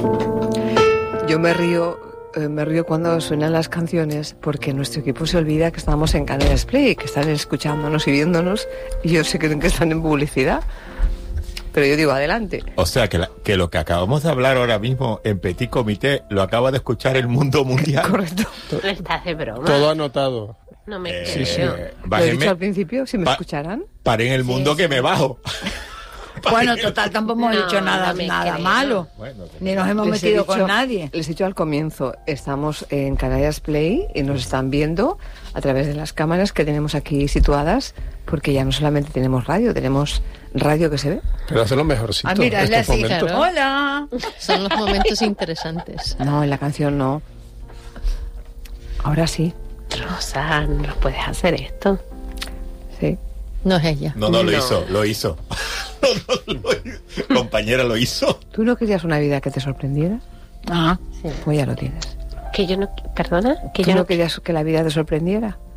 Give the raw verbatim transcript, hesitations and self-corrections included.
Yo me río, eh, me río cuando suenan las canciones porque nuestro equipo se olvida que estamos en Canarias Play, que están escuchándonos y viéndonos, y yo sé que, que están en publicidad. Pero yo digo, adelante. O sea, que, la, que lo que acabamos de hablar ahora mismo en Petit Comité lo acaba de escuchar el mundo mundial. Correcto. No estás de broma. Todo anotado. No me Eh, creo. sí, sí. eh, Lo he bájenme, dicho al principio, si me pa- escucharan. Paren el mundo Sí, que sí. me bajo. Bueno, total, tampoco hemos No, dicho nada, no me nada creo. malo. Bueno, Ni nos hemos Les he metido dicho- con nadie. Les he dicho al comienzo, estamos en Canarias Play y nos están viendo a través de las cámaras que tenemos aquí situadas, porque ya no solamente tenemos radio, tenemos radio que se ve. Pero hace lo mejorcito. Ah, mira, es la estos así. momentos. Claro. Hola. Son los momentos interesantes. No, en la canción no. Ahora sí, Rosa, no nos puedes hacer esto. sí. No es ella. No, no, lo No. hizo, lo hizo. No, no, lo hizo. Compañera, lo hizo. ¿Tú no querías una vida que te sorprendiera? Ah, Pues ya lo tienes. Que yo no... ¿Perdona? Que ¿Tú yo no no... querías que la vida te sorprendiera?